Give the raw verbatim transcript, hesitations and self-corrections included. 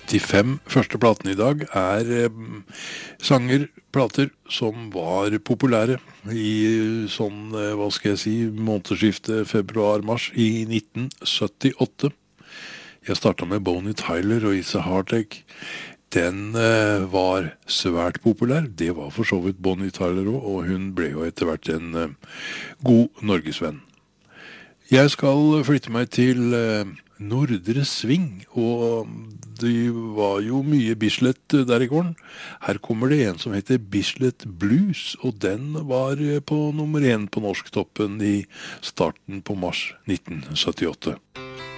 De fem første platene i dag er eh, sanger, plater som var populære i sånn, eh, hva skal jeg si, månedsskiftet februar-mars i nitten syttiåtte. Jeg startet med Bonnie Tyler og It's a Heartache. Den eh, var svært populær. Det var for så vidt Bonnie Tyler også, og hun ble jo etter hvert en eh, god norgesvenn. Jeg skal flytte meg til eh, Nordre Sving, og det var jo mye Bislett der i gården. Her kommer det en som heter Bislett Blues, og den var på nummer én på norsktoppen i starten på mars nitten syttiåtte.